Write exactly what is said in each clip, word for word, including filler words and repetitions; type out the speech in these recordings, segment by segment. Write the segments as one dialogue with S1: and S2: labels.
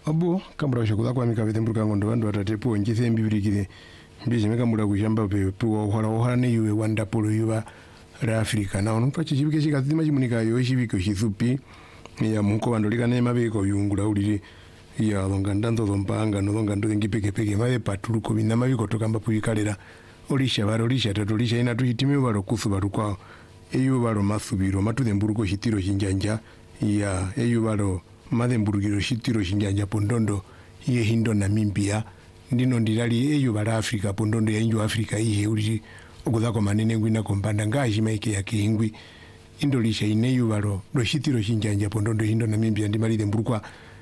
S1: Abu kambura shokula kwa mikavete mburuka ngondo bandu atatepo njise mbibirikire mbije mekamura kushamba pe puwa hora hora ne yuwe wanda polo yuwa ra Afrika na ono pachi chibike chikazima chimunika yo chibike chithupi ya munko bandolika ne mabeko yungula uliri ya longa ndanzo zompanga no longa ndo ngipeke peke mabe patuluko bina mabiko tokamba puyikalera olisha baro olisha tatolisha ina tuhitime baro kusu baro kwa eyo baro masubiro matude mburuko shitiro shinjanja ya eyo baro made mburugiro shitiro shinjanja pondondo ye hindo Namibia ndino ndilali eyo bara Afrika pondondo ya injo Afrika ihe uli okuzako manene ngwina kompanda ngaji maike ya kingwi indolisha ineyo baro do shitiro shinjanja pondondo hindo Namibia ndimalide mburukwa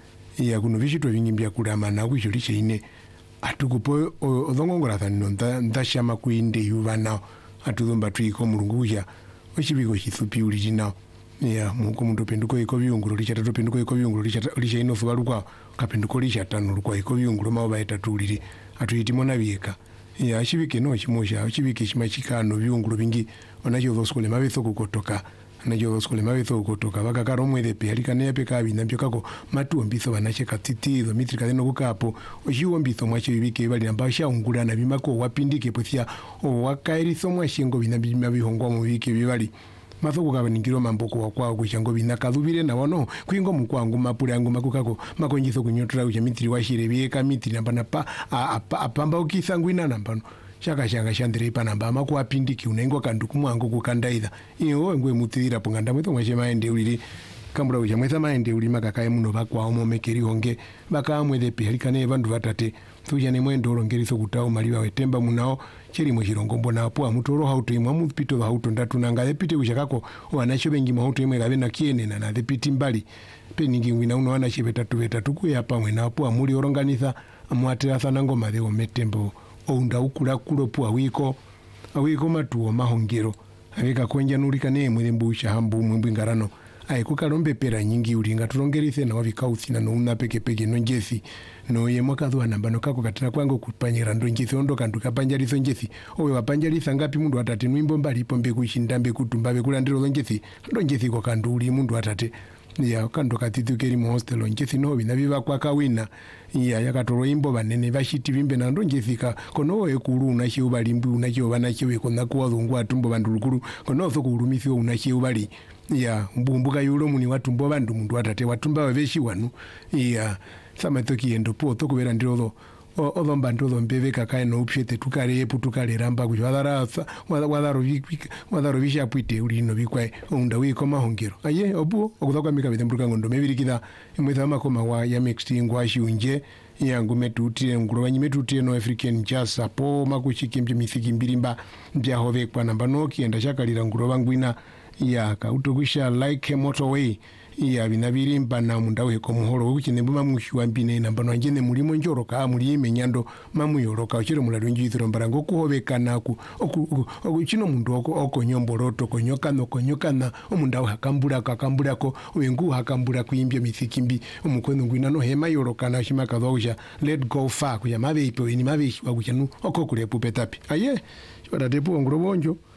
S1: ya kuno vishito vingimbia kulama na kwisho lishe ine atukupo odhongongora thano ndashama kuinde yuvana atuzomba tuiko mulunguja ochibiko chithupi ulijina ya muko muntu penduko iko byunguro lichata to penduko iko byunguro lichata lisha ino fubalukwa kapenduko lisha tano lukwa iko byunguro maoba etatuliri atuitimona bieka ya achibike no chimosha achibike chimachikano byunguro bingi onacho zoskole mabetho kukotoka najo skole mabetho kukotoka bakakaro mwede pe alikane yape kabi nambyo kako matu mbitho banache katitizo mitri kadeno kukapo ojiwo mbitho mwache bibike bali ambasha ungulana bimako wapindike pothia o wakairiso mwashingo binambi mabihongwa mu bike bibali mathoko kabaningiro mamboko wakwa kuchango binakadhubire na wono kwingo mukwangu mapure yangu makukako makonjiso kunyotra uja mitri washire bieka mitri nambana pa apamba ukisangwina nambano shaka shaka shandire panamba maku apindiki unengo kanduku mwangu kukandaida iyo ngwe mutira ponganda mweto mwashe maende uliri kambura uja mwesa maende uli makakaye muno bakwa omo mekeri honge baka mwede pelikane bandu batate tuja ne mwendo rongeriso kutao maliwa wetemba munao cheri mwirongo mbona apo amutoro hauto imwa mupito hauto ndatu nanga epite ushakako wanacho bengi mahauto imwe gabe na kiene na na depiti mbali pe ningi ngwina uno wana chibetatu betatu kuyapa mwena apo amuli oronganiza amwatira sana ngoma de ometembo ounda ukula kulopu awiko awiko matuo mahongero awika kwenja nulika ne mwele mbusha hambu mwembu ngarano aiko kalombe pera nyingi ulinga turongerise na wavika uthina no una peke peke no njesi no ye mwakadhu anambano kako katira kwangu kupanyira ndo njesi ondo kandu kapanjaliso njesi owe wapanjalisa ngapi mundu atate nwimbo mbali pombe kushindambe kutumbabe kulandiro njesi ndo njesi kwa kandu uli mundu atate ya kando katithukeri mu hostel njesi no bina biba kwa kawina ya yakatoro imbo banene bashiti bimbe na ndo njefika kono ekuru unashye ubalimbi unashye banashye wekona kuwa zungu atumbo bandulukuru kono zo kurumisi unashye ubali ya mbumbuka yulo muni watumbo bandu mundu atate watumba babeshi wanu ya samatoki endo po to kubera ndirozo ozo mbandozo mbeve kakae no upshete tukare epu tukare ramba kujo wadara wadaro vika wadaro visha pwite uli no bikwa unda wiko mahongero aye obu okuzakwa mikabete mburuka ngondo mebirikida imweza makoma wa ya mixing washi unje yangu metuti nguro wanyi metuti no African jazz apo makuchikimbye mithiki mbirimba mbya hove kwa namba noki enda shakalira nguro bangwina ya kautokusha like motorway ya binabirimba na mundawe ko muhoro ukine mbuma mushuwa mbine namba no ngene mulimo njoroka muri menyando mamuyoroka ukire mulado njithiro mbarango kuhobekana ku okukino mundu oko okonyomboroto konyokano konyokana omundawe hakambura kakambura ko wengu hakambura kuimbye mithikimbi omukwendo ngwina no hema yoroka na shimaka dhoja let go far kuya mabe ipo ni mabe wakuchanu okokule pupetapi aye chora depo ngro bonjo